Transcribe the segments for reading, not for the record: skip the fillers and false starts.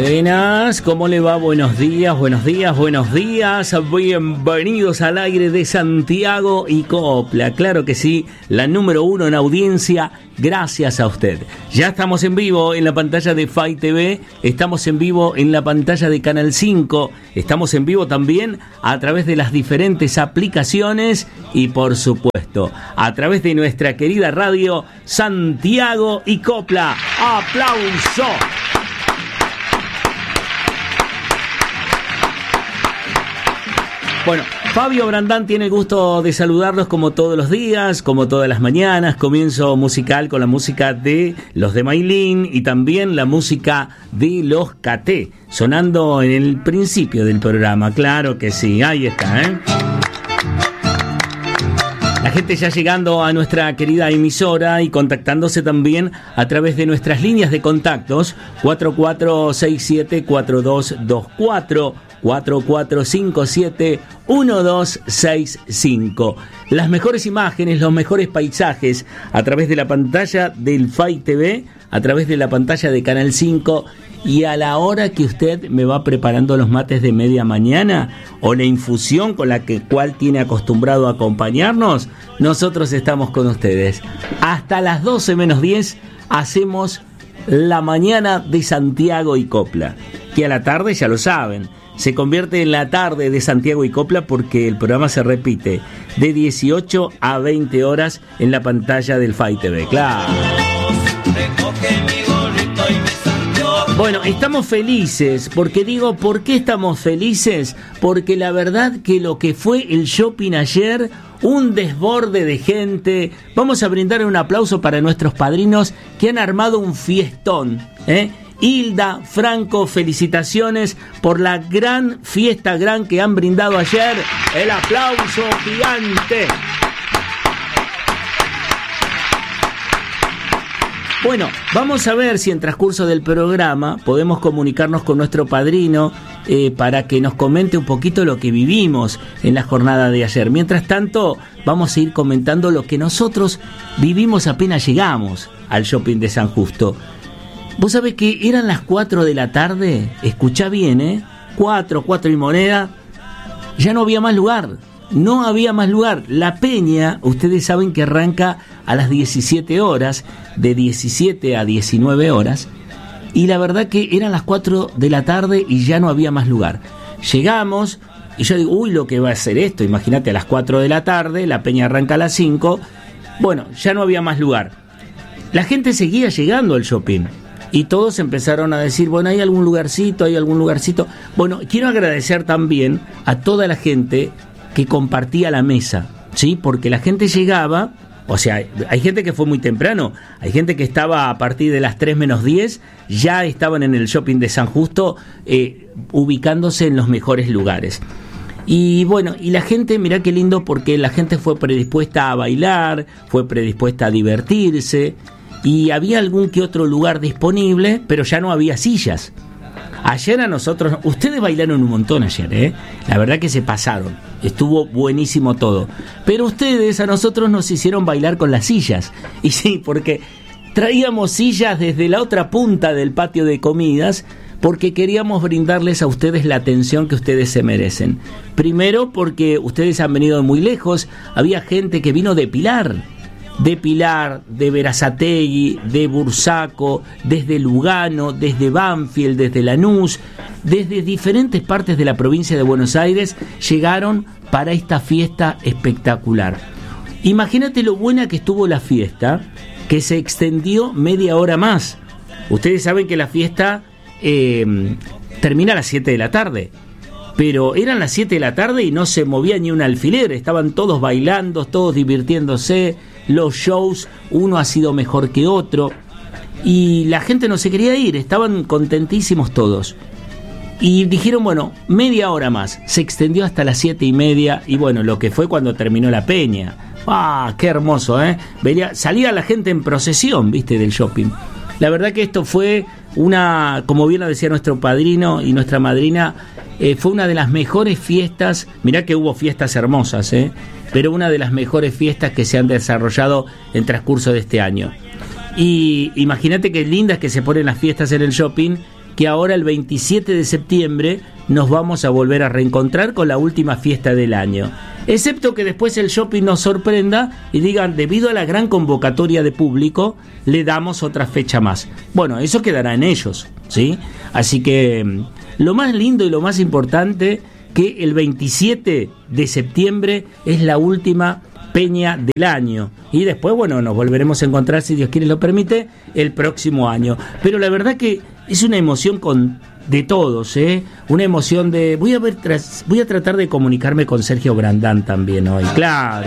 Buenas, ¿cómo le va? Buenos días, buenos días, buenos días. Bienvenidos al aire de Santiago y Copla. Claro que sí, la número 1 en audiencia, gracias a usted. Ya estamos en vivo en la pantalla de FAI TV, estamos en vivo en la pantalla de Canal 5, estamos en vivo también a través de las diferentes aplicaciones y por supuesto a través de nuestra querida radio Santiago y Copla. ¡Aplauso! Bueno, Fabio Brandán tiene el gusto de saludarlos como todos los días, como todas las mañanas. Comienzo musical con la música de los de Maylin y también la música de los KT, sonando en el principio del programa. Claro que sí, ahí está, ¿eh? La gente ya llegando a nuestra querida emisora y contactándose también a través de nuestras líneas de contactos 4467-4224, 4457-1265. Las mejores imágenes, los mejores paisajes a través de la pantalla del FAI TV, a través de la pantalla de Canal 5 y a la hora que usted me va preparando los mates de media mañana o la infusión con la cual tiene acostumbrado a acompañarnos, nosotros estamos con ustedes. Hasta las 12 menos 10 hacemos la mañana de Santiago y Copla, que a la tarde ya lo saben, se convierte en la tarde de Santiago y Copla porque el programa se repite de 18 a 20 horas en la pantalla del FAI TV. Claro. Bueno, estamos felices, porque digo, ¿por qué estamos felices? Porque la verdad que lo que fue el shopping ayer, un desborde de gente. Vamos a brindar un aplauso para nuestros padrinos que han armado un fiestón, ¿eh? Hilda, Franco, felicitaciones por la gran fiesta que han brindado ayer. El aplauso gigante. Bueno, vamos a ver si en transcurso del programa podemos comunicarnos con nuestro padrino para que nos comente un poquito lo que vivimos en la jornada de ayer. Mientras tanto, vamos a ir comentando lo que nosotros vivimos apenas llegamos al shopping de San Justo. Vos sabés que eran las 4 de la tarde, escuchá bien, 4 y moneda, ya no había más lugar. No había más lugar. La peña, ustedes saben que arranca a las 17 horas, de 17 a 19 horas, y la verdad que eran las 4 de la tarde y ya no había más lugar. Llegamos, y yo digo, uy, lo que va a ser esto, imagínate a las 4 de la tarde, la peña arranca a las 5, bueno, ya no había más lugar. La gente seguía llegando al shopping, y todos empezaron a decir, bueno, ¿hay algún lugarcito? Bueno, quiero agradecer también a toda la gente que compartía la mesa, ¿sí? Porque la gente llegaba, o sea, hay gente que fue muy temprano, hay gente que estaba a partir de las 3 menos 10, ya estaban en el shopping de San Justo, ubicándose en los mejores lugares. Y bueno, y la gente, mirá qué lindo, porque la gente fue predispuesta a bailar, fue predispuesta a divertirse, y había algún que otro lugar disponible, pero ya no había sillas. Ayer a nosotros, ustedes bailaron un montón ayer, la verdad que se pasaron, estuvo buenísimo todo, pero ustedes a nosotros nos hicieron bailar con las sillas, y sí, porque traíamos sillas desde la otra punta del patio de comidas, porque queríamos brindarles a ustedes la atención que ustedes se merecen. Primero porque ustedes han venido de muy lejos, había gente que vino de Pilar, de Berazategui, de Bursaco, desde Lugano, desde Banfield, desde Lanús, desde diferentes partes de la provincia de Buenos Aires, llegaron para esta fiesta espectacular. Imagínate lo buena que estuvo la fiesta, que se extendió media hora más. Ustedes saben que la fiesta termina a las 7 de la tarde. Pero eran las 7 de la tarde y no se movía ni un alfiler, estaban todos bailando, todos divirtiéndose, los shows, uno ha sido mejor que otro, y la gente no se quería ir, estaban contentísimos todos. Y dijeron, bueno, media hora más, se extendió hasta las 7:30, y bueno, lo que fue cuando terminó la peña. ¡Ah, qué hermoso, salía la gente en procesión, viste, del shopping. La verdad que esto fue una, como bien lo decía nuestro padrino y nuestra madrina, fue una de las mejores fiestas. Mirá que hubo fiestas hermosas, pero una de las mejores fiestas que se han desarrollado en transcurso de este año. Y imagínate qué lindas que se ponen las fiestas en el shopping que ahora el 27 de septiembre nos vamos a volver a reencontrar con la última fiesta del año. Excepto que después el shopping nos sorprenda y digan, debido a la gran convocatoria de público, le damos otra fecha más. Bueno, eso quedará en ellos, ¿sí? Así que lo más lindo y lo más importante, que el 27 de septiembre es la última peña del año, y después, bueno, nos volveremos a encontrar, si Dios quiere y lo permite, el próximo año. Pero la verdad que es una emoción de todos, una emoción de... Voy a tratar de comunicarme con Sergio Brandán también hoy, claro.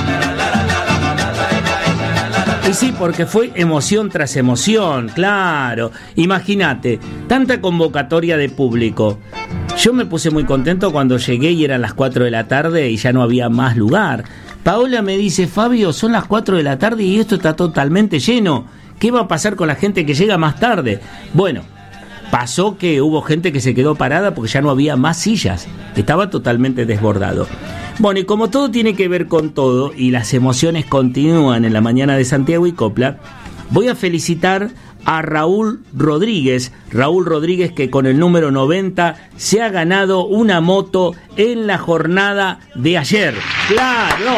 Y sí, porque fue emoción tras emoción, claro. Imagínate, tanta convocatoria de público. Yo me puse muy contento cuando llegué y eran las 4 de la tarde y ya no había más lugar. Paola me dice, Fabio, son las 4 de la tarde y esto está totalmente lleno. ¿Qué va a pasar con la gente que llega más tarde? Bueno, pasó que hubo gente que se quedó parada porque ya no había más sillas. Estaba totalmente desbordado. Bueno, y como todo tiene que ver con todo y las emociones continúan en la mañana de Santiago y Copla, voy a felicitar a Raúl Rodríguez, que con el número 90 se ha ganado una moto en la jornada de ayer. ¡Claro!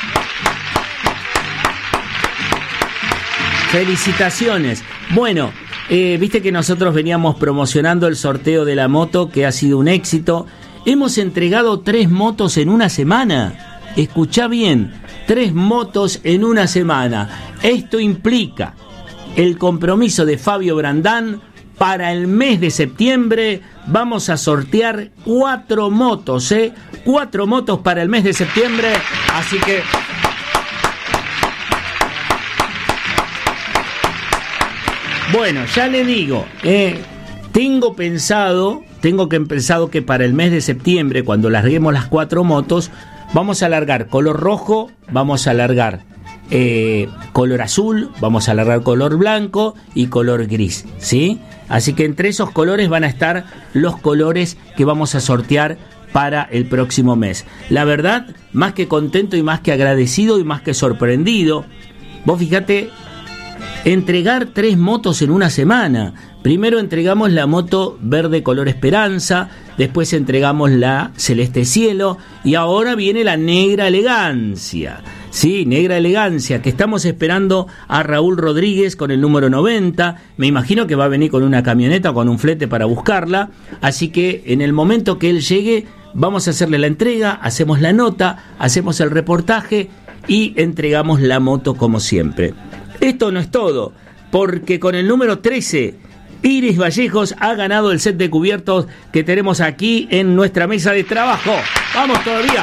Felicitaciones. Bueno, viste que nosotros veníamos promocionando el sorteo de la moto, que ha sido un éxito. Hemos entregado 3 motos en una semana. Escuchá bien, 3 motos en una semana. Esto implica el compromiso de Fabio Brandán. Para el mes de septiembre vamos a sortear 4 motos, 4 motos para el mes de septiembre. Así que... Bueno, ya le digo, tengo pensado que para el mes de septiembre, cuando larguemos las 4 motos, vamos a largar color rojo, vamos a largar color azul, vamos a largar color blanco y color gris, ¿sí? Así que entre esos colores van a estar los colores que vamos a sortear para el próximo mes. La verdad, más que contento y más que agradecido y más que sorprendido. Vos fíjate, entregar 3 motos en una semana. Primero entregamos la moto verde color esperanza, después entregamos la celeste cielo y ahora viene la negra elegancia. Sí, negra elegancia, que estamos esperando a Raúl Rodríguez con el número 90. Me imagino que va a venir con una camioneta o con un flete para buscarla. Así que en el momento que él llegue, vamos a hacerle la entrega, hacemos la nota, hacemos el reportaje y entregamos la moto como siempre. Esto no es todo, porque con el número 13, Iris Vallejos ha ganado el set de cubiertos que tenemos aquí en nuestra mesa de trabajo. ¡Vamos todavía!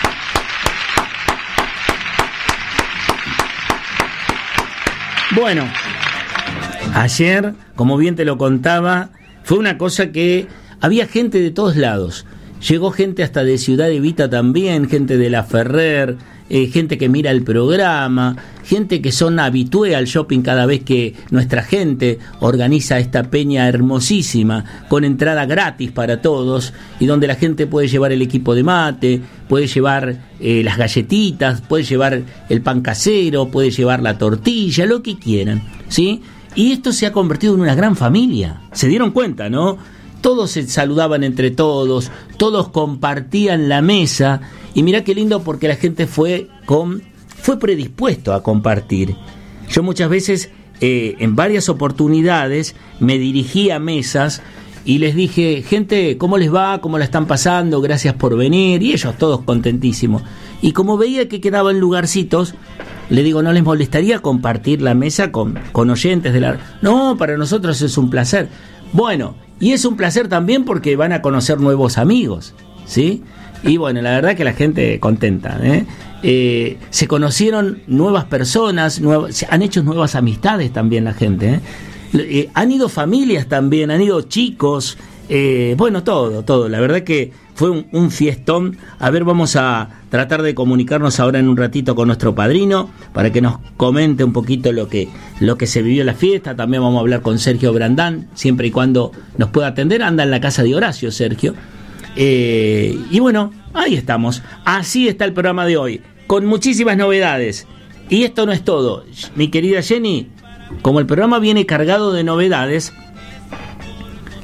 Bueno, ayer, como bien te lo contaba, fue una cosa que había gente de todos lados. Llegó gente hasta de Ciudad Evita también, gente de La Ferrer, gente que mira el programa, gente que son habitué al shopping cada vez que nuestra gente organiza esta peña hermosísima, con entrada gratis para todos, y donde la gente puede llevar el equipo de mate, puede llevar las galletitas, puede llevar el pan casero, puede llevar la tortilla, lo que quieran, ¿sí? Y esto se ha convertido en una gran familia. ¿Se dieron cuenta, no? Todos se saludaban entre todos, todos compartían la mesa, y mirá qué lindo, porque la gente fue predispuesto a compartir. Yo muchas veces, en varias oportunidades, me dirigí a mesas y les dije, gente, ¿cómo les va? ¿Cómo la están pasando? Gracias por venir. Y ellos todos contentísimos. Y como veía que quedaban lugarcitos, le digo, ¿no les molestaría compartir la mesa con oyentes de la...? No, para nosotros es un placer. Bueno, y es un placer también porque van a conocer nuevos amigos, ¿sí? Y bueno, la verdad que la gente contenta, se conocieron nuevas personas, se han hecho nuevas amistades también la gente, han ido familias también, han ido chicos, bueno, todo, la verdad que fue un fiestón. A ver, vamos a tratar de comunicarnos ahora en un ratito con nuestro padrino para que nos comente un poquito lo que se vivió en la fiesta. También vamos a hablar con Sergio Brandán, siempre y cuando nos pueda atender. Anda en la casa de Horacio, Sergio. Y bueno, ahí estamos. Así está el programa de hoy, con muchísimas novedades. Y esto no es todo, mi querida Jenny. Como el programa viene cargado de novedades,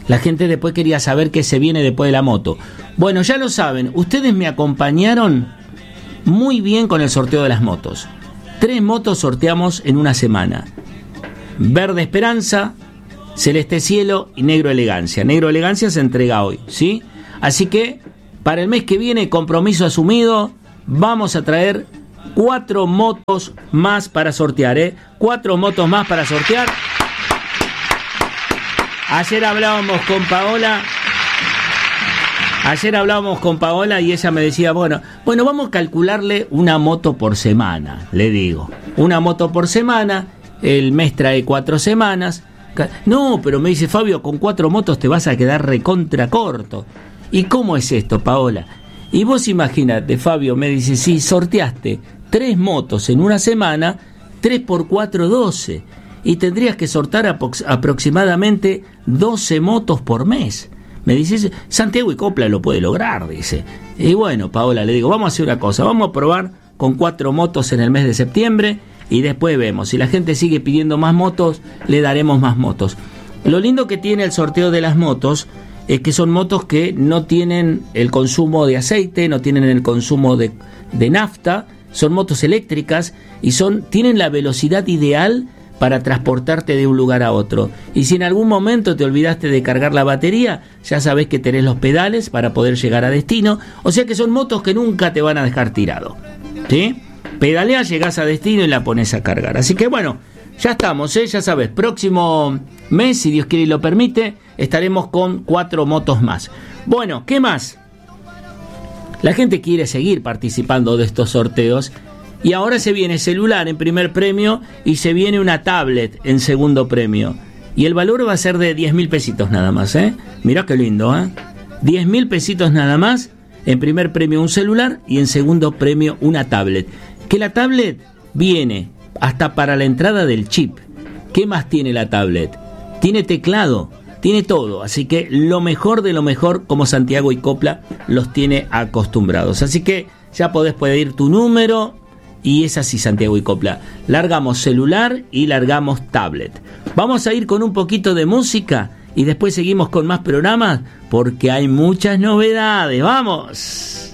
La gente después quería saber qué se viene después de la moto. Bueno, ya lo saben, ustedes me acompañaron muy bien con el sorteo de las motos. 3 motos sorteamos en una semana. Verde Esperanza, Celeste Cielo y Negro Elegancia. Negro Elegancia se entrega hoy, ¿sí? Así que para el mes que viene, compromiso asumido, vamos a traer 4 motos más para sortear, 4 motos más para sortear. Ayer hablábamos con Paola y ella me decía, bueno, vamos a calcularle una moto por semana, le digo. Una moto por semana, el mes trae 4 semanas. No, pero me dice, Fabio, con 4 motos te vas a quedar recontra corto. ¿Y cómo es esto, Paola? Y vos imagínate, Fabio, me dice, si sorteaste 3 motos en una semana, 3 por 4, 12. Y tendrías que sortear aproximadamente 12 motos por mes. Me dice, Santiago y Copla lo puede lograr, dice. Y bueno, Paola, le digo, vamos a hacer una cosa, vamos a probar con 4 motos en el mes de septiembre y después vemos. Si la gente sigue pidiendo más motos, le daremos más motos. Lo lindo que tiene el sorteo de las motos es que son motos que no tienen el consumo de aceite, no tienen el consumo de nafta, son motos eléctricas y tienen la velocidad ideal para transportarte de un lugar a otro. Y si en algún momento te olvidaste de cargar la batería, ya sabes que tenés los pedales para poder llegar a destino. O sea que son motos que nunca te van a dejar tirado, ¿sí? Pedaleas, llegás a destino y la pones a cargar. Así que bueno, ya estamos, ya sabes, próximo mes, si Dios quiere y lo permite, estaremos con 4 motos más. Bueno, ¿qué más? La gente quiere seguir participando de estos sorteos. Y ahora se viene celular en primer premio y se viene una tablet en segundo premio. Y el valor va a ser de 10.000 pesitos nada más, Mirá qué lindo, 10.000 pesitos nada más. En primer premio un celular y en segundo premio una tablet. Que la tablet viene hasta para la entrada del chip. ¿Qué más tiene la tablet? Tiene teclado, tiene todo. Así que lo mejor de lo mejor, como Santiago y Copla los tiene acostumbrados. Así que ya podés pedir tu número. Y es así, Santiago y Copla. Largamos celular y largamos tablet. Vamos a ir con un poquito de música y después seguimos con más programas porque hay muchas novedades. ¡Vamos!